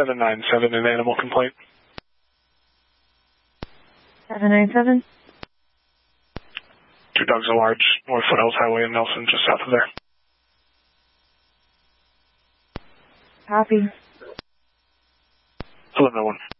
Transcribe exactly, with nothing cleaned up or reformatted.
seven nine seven, an animal complaint. seven nine seven? Two dogs at large, North Foothills Highway in Nelson, just south of there. Copy. eleven oh one.